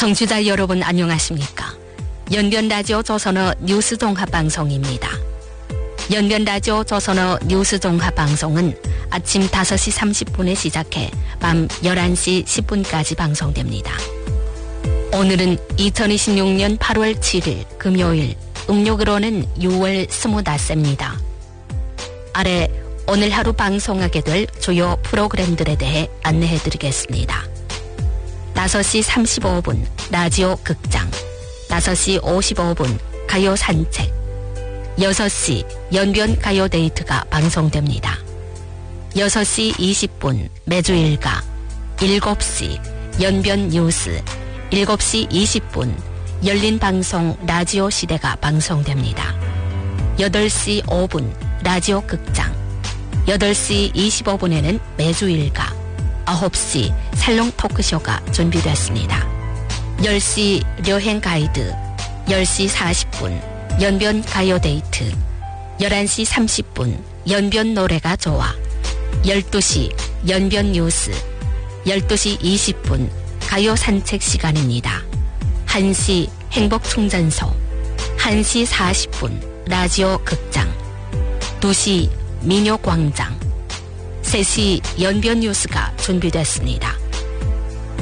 청취자 여러분 안녕하십니까? 연변라디오 조선어 뉴스 종합방송입니다. 연변라디오 조선어 뉴스 종합방송은 아침 5시 30분에 시작해 밤 11시 10분까지 방송됩니다. 오늘은 2026년 8월 7일 금요일, 음력으로는 6월 25일입니다. 아래 오늘 하루 방송하게 될 주요 프로그램들에 대해 안내해드리겠습니다. 5시 35분 라디오 극장, 5시 55분 가요 산책, 6시 연변 가요 데이트가 방송됩니다. 6시 20분 매주 일가, 7시 연변 뉴스, 7시 20분 열린 방송 라디오 시대가 방송됩니다. 8시 5분 라디오 극장, 8시 25분에는 매주 일가, 9시 살롱 토크쇼가 준비됐습니다. 10시 여행 가이드, 10시 40분 연변 가요 데이트, 11시 30분 연변 노래가 좋아, 12시 연변 뉴스, 12시 20분 가요 산책 시간입니다. 1시 행복충전소, 1시 40분 라디오 극장, 2시 민요광장, 3시 연변 뉴스가 준비됐습니다.